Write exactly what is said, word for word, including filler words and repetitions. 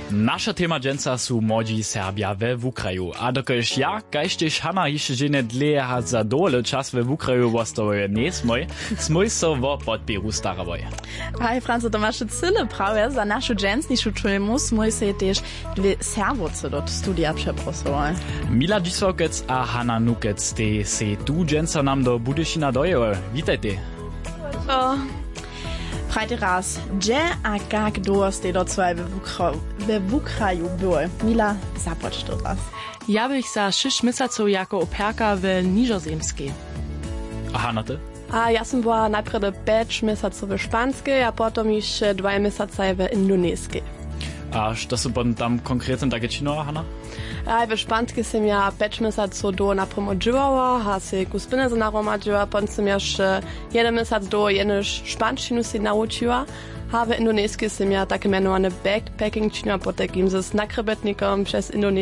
Nasza tema dżęca su młodzi Serbia we Ukraju. A dokoż ja, kajsztyż Hanna jeszcze żenie dleja za dole czas we Ukraju wostowe nie smoj, smoj so wo podpieru starawoj. Hej, Franco, to masz cyle prawie za naszą dżęsniejszą czulmu, smoj se też dwie serwoce do studia przeprosowały. Mila Dzisokec a Hanna Nukec, te se tu dżęca nam do Budyšina dojeły. Witajte. O. Frajte raz, gdzie a jak długo ste do całej we Ukraju były? Mila, zapłać to raz. Ja bych za sześć miesaców jako operka w Niżozemskiej. A Hanna ty? A ja sam była najpierw pięć miesaców w Szpanskiej, a potem jeszcze dwa miesiące w Indoneskiej. A co są potem tam konkretnie takie czyno, Hanna? A w Szpanskiej sam ja pięć miesięcy do naprom odżywała, a się kuspinę naromadziła, potem sam jeszcze jeden miesiąc do jednej szpanszczynu się nauczyła, a w Indoneskiej sam ja takie mianowane backpacking czyniła, potem z nakrebetnikom przez Indonezję